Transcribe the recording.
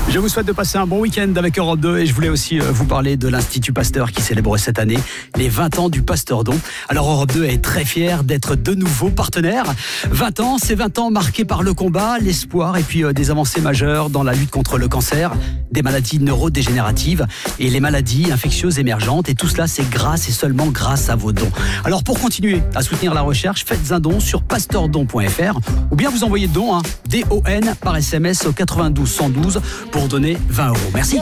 Je vous souhaite de passer un bon week-end avec Europe 2 et je voulais aussi vous parler de l'Institut Pasteur qui célèbre cette année les 20 ans du Pasteur Don. Alors Europe 2 est très fier d'être de nouveaux partenaires. 20 ans, c'est 20 ans marqués par le combat, l'espoir et puis des avancées majeures dans la lutte contre le cancer, des maladies neurodégénératives et les maladies infectieuses émergentes. Et tout cela, c'est grâce et seulement grâce à vos dons. Alors pour continuer à soutenir la recherche, faites un don sur pasteurdon.fr ou bien vous envoyez don, DON par SMS au 92 112 pour donner 20 €. Merci.